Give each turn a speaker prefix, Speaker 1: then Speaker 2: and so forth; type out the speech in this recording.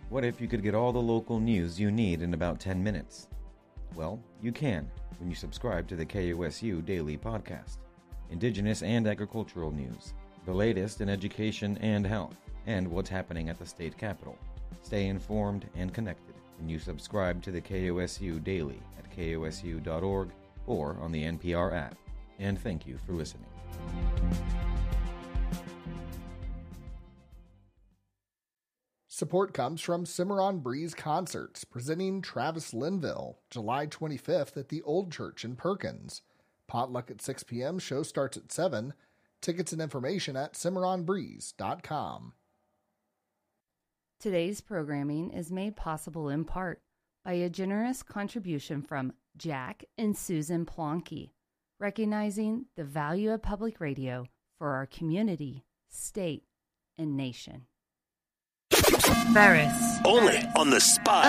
Speaker 1: What if you could get all the local news you need in about 10 minutes? Well, you can when you subscribe to the KOSU Daily Podcast. Indigenous and agricultural news, the latest in education and health, and what's happening at the state capitol. Stay informed and connected when you subscribe to the KOSU Daily at kosu.org or on the NPR app. And thank you for listening.
Speaker 2: Support comes from Cimarron Breeze Concerts, presenting Travis Linville, July 25th at the Old Church in Perkins. Potluck at 6 p.m., show starts at 7. Tickets and information at cimarronbreeze.com.
Speaker 3: Today's programming is made possible in part by a generous contribution from Jack and Susan Plonky, recognizing the value of public radio for our community, state, and nation.
Speaker 4: Ferris.
Speaker 5: Only on the Spot.